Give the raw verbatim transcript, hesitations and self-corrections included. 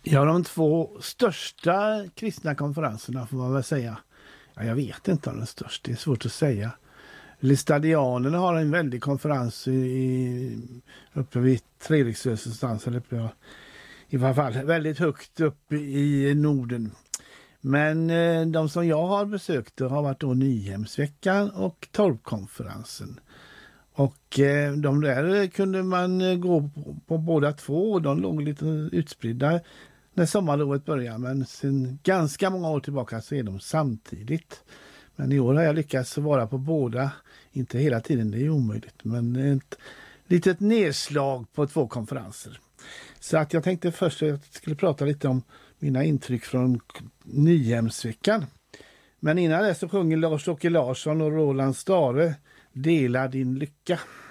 Ja, de två största kristna konferenserna får man väl säga. Ja, jag vet inte om den största, det är svårt att säga. Listadianerna har en väldig konferens i, uppe vid Treriksrös någonstans, eller uppe, i alla fall väldigt högt upp i Norden. Men eh, de som jag har besökt har varit då Nyhemsveckan och Torpkonferensen. Och eh, de där kunde man gå på, på båda två, och de låg lite utspridda när sommarlovet började. Men sen ganska många år tillbaka så är de samtidigt. Men i år har jag lyckats vara på båda, inte hela tiden, det är omöjligt. Men ett litet nedslag på två konferenser. Så att jag tänkte först att jag skulle prata lite om mina intryck från Nyhemsveckan. Men innan det så sjunger Lars-Åke Larsson och Roland Stare Dela din lycka.